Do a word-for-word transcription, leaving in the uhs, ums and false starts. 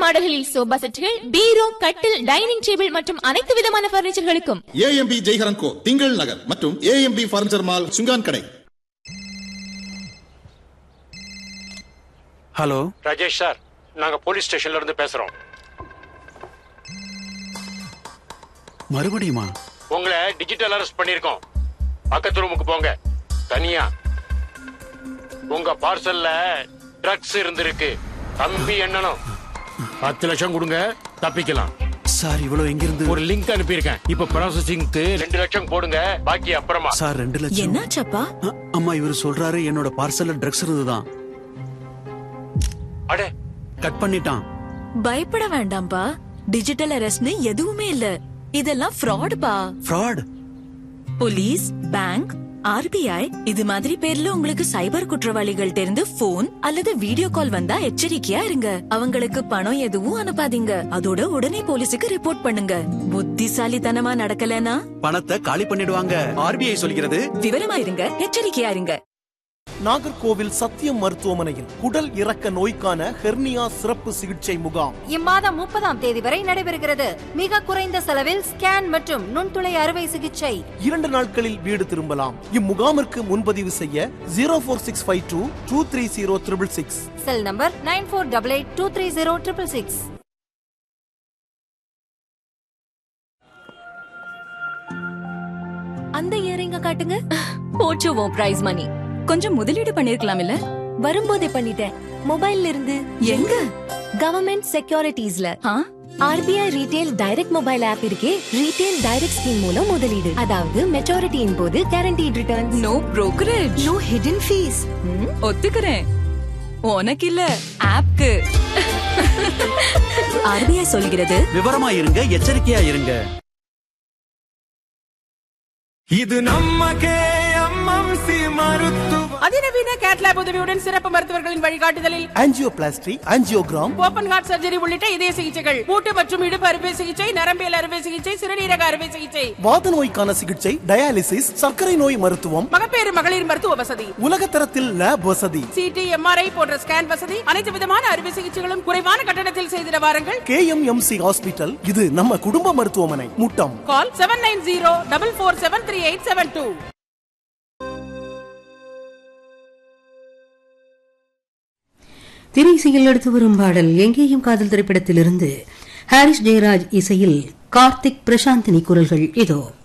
மாடல்களில் sofa செட்டுகள், பீரோ, கட்டில், dining table மற்றும் அனைத்து விதமான பர்னிச்சர்களுக்கும் ஏஎம்பி ஜெய்ஹரன் கோ திங்கள் நகர் மற்றும் ஏஎம்பி பர்னிச்சர் மால் சுங்கான் கடை. ஹலோ ராஜேஷ் சார், நாங்க போலீஸ் ஸ்டேஷன்ல இருந்து பேசுறோம். மறுபடியுமா? உங்களை டிஜிட்டல் அரெஸ்ட் பண்ணிருக்கோம். பக்கத்து ரூமுக்கு போங்க, தனியா. உங்க பார்சல்ல ட்ரக்ஸ் இருந்திருக்கு. தம்பி எண்ணணும். பத்து லட்சம் கொடுங்க, தப்பிக்கலாம். சார் இவ்வளவு எங்கிருந்து? ஒரு லிங்க் அனுப்பியிருக்கேன். இப்ப ப்ராசஸிங்க்கு ரெண்டு லட்சம் போடுங்க, பாக்கி அப்புறமா. சார் ரெண்டு லட்சம் என்னாச்சப்பா? அம்மா இவரு சொல்றாரு என்னோட பார்சல்ல ட்ரக்ஸ் இருந்துதான். அடே, கட் பண்ணிட்டான். பயப்பட வேண்டாம்பா, டிஜிட்டல் அரெஸ்ட்னு எதுவுமே இல்ல. இதெல்லாம் ஃப்ராட் பா. ஃப்ராட்? போலீஸ், பேங்க், ஆர்பிஐ இது மாதிரி பேர்ல உங்களுக்கு சைபர் குற்றவாளிகள் இருந்து போன் அல்லது வீடியோ கால் வந்தா எச்சரிக்கையா இருங்க. அவங்களுக்கு பணம் எதுவும் அனுப்பாதீங்க. அதோட உடனே போலீஸுக்கு ரிப்போர்ட் பண்ணுங்க. புத்திசாலித்தனமா நடக்கலனா பணத்தை காலி பண்ணிடுவாங்க. ஆர்பிஐ சொல்கிறது. விவரமா இருங்க, எச்சரிக்கையா இருங்க. நாகர்கோவில் சத்தியம் மருத்துவமனையில் குடல் இறக்க நோய்க்கான ஹெர்னியா சிறப்பு சிகிச்சை முகாம் இம்மாதம் முப்பதாம் தேதி வரை நடைபெறுகிறது. மிக குறைந்த செலவில் ஸ்கேன் மற்றும் நுண்துளை அறுவை சிகிச்சை. இரண்டு நாட்களில் வீடு திரும்பலாம். இம்முகாமிற்கு முன்பதிவு செய்ய ஜீரோ போர் six five two two three zero triple six. Cell number nine போர் double eight two three zero triple six. அந்த இயரிங்க காட்டுங்க. போச்சுவோம் பிரைஸ் மணி. கொஞ்சம் முதலீடு பண்ணிருக்கலாம் இல்ல? வரும்போதே பண்ணிட்டேன். மொபைல்ல இருந்து. எங்க? Government செக்யூரிட்டிஸ்ல. RBI retail direct mobile app இருக்கே, ரீடெயில் டைரக்ட் ஸ்கீம் மூலம் முதலீடு. அதாவது மெச்சூரிட்டியின் போது guaranteed returns. No brokerage, no hidden fees. ஒத்துக்கிறேன். உனக்கு இல்ல, ஆப்க்கு. ஆர்பிஐ சொல்கிறது விவரமா இருங்க, எச்சரிக்கையா இருங்க. இது நம்ம கேஎம்எம்சி மருத்துவ அதிநவீன கேட்லாப் உதவியுடன் சிறப்பு மருத்துவர்களின் வழிகாட்டுதலில் angioplasty, angiogram, open heart surgery உள்ளிட்ட இதய சிகிச்சைகள், மூட்டு மற்றும் இடுப்பு அறுவை சிகிச்சை, நரம்பியல் அறுவை சிகிச்சை, சிறுநீரக அறுவை சிகிச்சை, வாத நோய்க்கான சிகிச்சை, டயாலிசிஸ், சர்க்கரை நோய் மருத்துவம், மகப்பேறு மகளிர் மருத்துவ வசதி, உலகத்தரத்தில் லேப் வசதி, சிடி, எம்ஆர்ஐ போன்ற ஸ்கேன் வசதி, அனைத்து விதமான அறுவை சிகிச்சைகளும் குறைவான கட்டணத்தில் செய்திட வாருங்கள். கேஎம்எம்சி ஹாஸ்பிட்டல், இது நம்ம குடும்ப மருத்துவமனை. முட்டம். கால் seven nine zero double four seven three eight seven two. திரைசையில் எடுத்து வரும் பாடல் எங்கேயும் காதல் திரைப்படத்திலிருந்து ஹாரிஸ் ஜெயராஜ் இசையில் கார்த்திக் பிரசாந்தினி குரல்கள் இதோ.